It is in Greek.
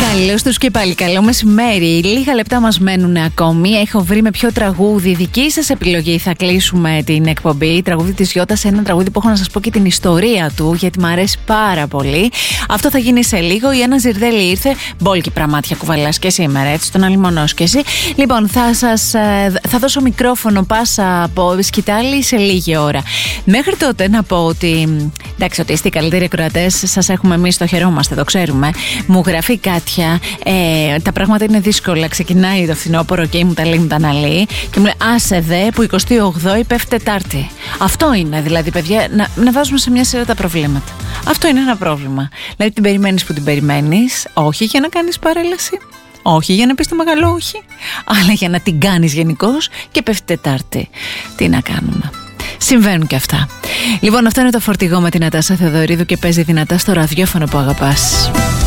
Καλώς τους και πάλι καλό μεσημέρι. Λίγα λεπτά μας μένουν ακόμη. Έχω βρει με ποιο τραγούδι δική σας επιλογή θα κλείσουμε την εκπομπή. Τραγούδι της Γιώτας, ένα τραγούδι που έχω να σας πω και την ιστορία του, γιατί μου αρέσει πάρα πολύ. Αυτό θα γίνει σε λίγο. Η Άννα Ζιρδέλη ήρθε. Μπόλικη πραμάτια κουβαλάς και σήμερα, έτσι, τον αλλημονός και εσύ. Λοιπόν, θα δώσω μικρόφωνο πάσα από σκητάλη σε λίγη ώρα. Μέχρι τότε να πω ότι, εντάξει, ότι είστε οι καλύτεροι ακροατές, σας έχουμε εμείς, το χαιρόμαστε, το ξέρουμε. Μου γράφει Κάτια, τα πράγματα είναι δύσκολα. Ξεκινάει το φθινόπωρο και μου τα λέει, μου τα αναλύει. Και μου λέει, άσε δε που 28η πέφτει Τετάρτη. Αυτό είναι δηλαδή, παιδιά, να βάζουμε σε μια σειρά τα προβλήματα. Αυτό είναι ένα πρόβλημα. Δηλαδή την περιμένεις που την περιμένεις, όχι για να κάνεις παρέλαση, όχι για να πεις το μεγάλο όχι, αλλά για να την κάνεις γενικώς και πέφτει Τετάρτη. Τι να κάνουμε. Συμβαίνουν και αυτά. Λοιπόν, αυτό είναι το φορτηγό με την Νατάσα Θεοδωρίδου και παίζει δυνατά στο ραδιόφωνο που αγαπάς.